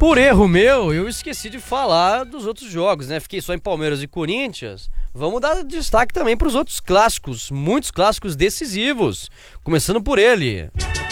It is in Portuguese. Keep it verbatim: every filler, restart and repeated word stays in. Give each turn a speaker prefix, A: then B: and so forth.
A: Por erro meu, eu esqueci de falar dos outros jogos, né? Fiquei só em Palmeiras e Corinthians. Vamos dar destaque também para os outros clássicos, muitos clássicos decisivos. Começando por ele.